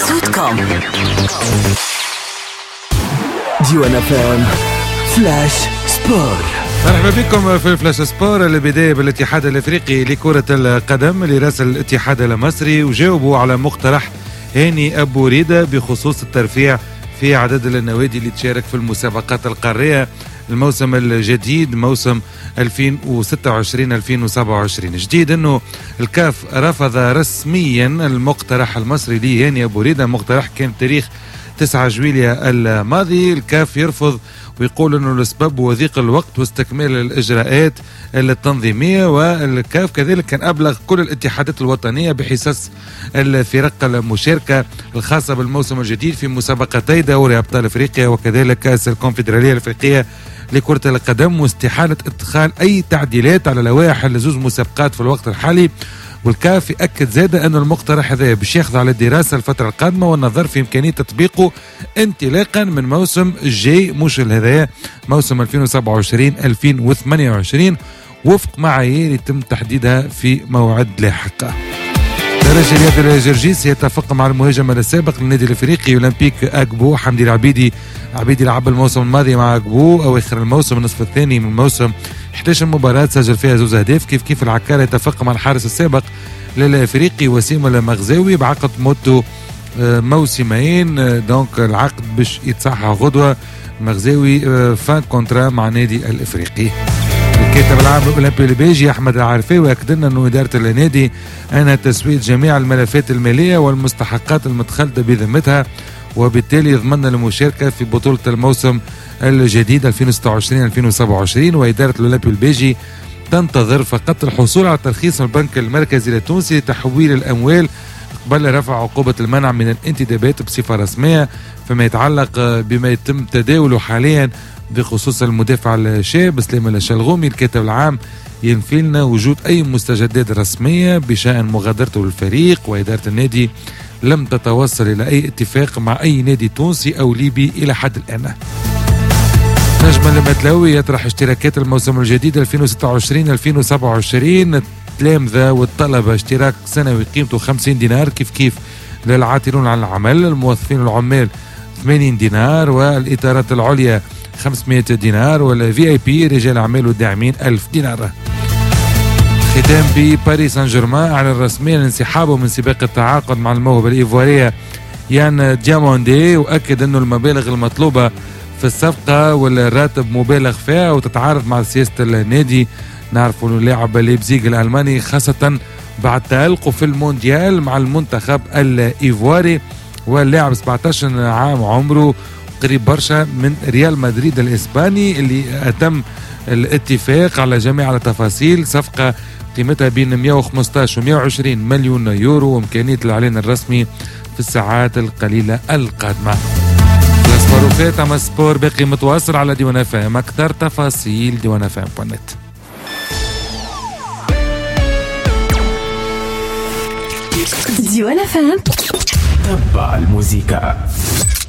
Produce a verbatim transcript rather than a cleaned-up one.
دوت كوم. ديوان اف ام فلاش سبور. مرحبا بكم في فلاش سبور. البداية بالاتحاد الافريقي لكرة القدم اللي راسل الاتحاد المصري وجاوبوا على مقترح هاني أبو ريدة بخصوص الترفيع في عدد النوادي اللي تشارك في المسابقات القارية الموسم الجديد موسم ألفين وستة وعشرين ألفين وسبعة وعشرين. جديد انه الكاف رفض رسميا المقترح المصري لي هاني أبو ريدة. مقترح كان تاريخ تسعة جويلية الماضي. الكاف يرفض ويقول انه الاسباب هو ضيق الوقت واستكمال الاجراءات التنظيميه. والكاف كذلك كان ابلغ كل الاتحادات الوطنيه بحصص الفرق المشاركه الخاصه بالموسم الجديد في مسابقتي دوري ابطال افريقيا وكذلك كاس الكونفدراليه الافريقيه لكره القدم واستحاله ادخال اي تعديلات على لوائح لزوز مسابقات في الوقت الحالي. والكاف يأكد زادة أن المقترح هذا باش ياخذ على الدراسة الفترة القادمة والنظر في إمكانية تطبيقه انطلاقا من موسم الجاي مش هذايا موسم ألفين وسبعة وعشرين ألفين وثمانية وعشرين وفق معايير يتم تحديدها في موعد لاحق. درجة رياض الجرجيس يتفق مع المهاجم السابق للنادي الافريقي اولمبيك اغبو حمدي العبيدي. العبيدي لعب الموسم الماضي مع اغبو اواخر الموسم النصف الثاني من الموسم إحدى عشرة مباراة سجل فيها زوز اهداف. كيف كيف العكار يتفق مع الحارس السابق للافريقي وسيم المغزاوي بعقد مدته موسمين. دونك العقد باش يتصحح غدوه. المغزاوي فان كونترا مع نادي الافريقي. الكاتب العام الاولمبي البيجي احمد العارفي واكد لنا انه اداره النادي انها تسويه جميع الملفات الماليه والمستحقات المتخلده بذمتها وبالتالي يضمن المشاركه في بطوله الموسم الجديد ألفين وستة وعشرين ألفين وسبعة وعشرين. واداره الاولمبي البيجي تنتظر فقط الحصول على ترخيص من البنك المركزي التونسي لتحويل الاموال قبل رفع عقوبه المنع من الانتدابات بصفه رسميه فيما يتعلق بما يتم تداوله حاليا بخصوص المدافع الشاب سليم الشلغومي. الكاتب العام ينفي لنا وجود أي مستجدات رسمية بشأن مغادرته للفريق وإدارة النادي لم تتوصل إلى أي اتفاق مع أي نادي تونسي أو ليبي إلى حد الآن. نجم المتلاوي يطرح اشتراكات الموسم الجديد ألفين وستة وعشرين ألفين وسبعة وعشرين. التلامذة والطلبة اشتراك سنوي قيمته خمسين دينار كيف كيف للعاطلون عن العمل. الموظفين العمال ثمانين دينار والإطارات العليا خمسمائة دينار والفي اي بي رجال اعمال والداعمين ألف دينار. ختام بباريس سان جيرمان اعلن رسميا انسحابه من سباق التعاقد مع الموهبه الايفواريه يان دياموندي واكد انه المبالغ المطلوبه في الصفقه والراتب مبالغ فيها وتتعارض مع سياسه النادي. نعرفوا انه لاعب ليبزيغ الالماني خاصه بعد تألقه في المونديال مع المنتخب الايفواري واللاعب سبعة عشر عام عمره قريب برشا من ريال مدريد الإسباني اللي أتم الاتفاق على جميع التفاصيل. صفقة قيمتها بين مئة وخمسة عشر و مئة وعشرين مليون يورو وإمكانية الإعلان الرسمي في الساعات القليلة القادمة. الاسبوروفات أما سبور باقي متواصل على ديوان اف ام. أكثر تفاصيل ديوان اف ام دوت نت. ديوان اف ام. تبع الموسيقى.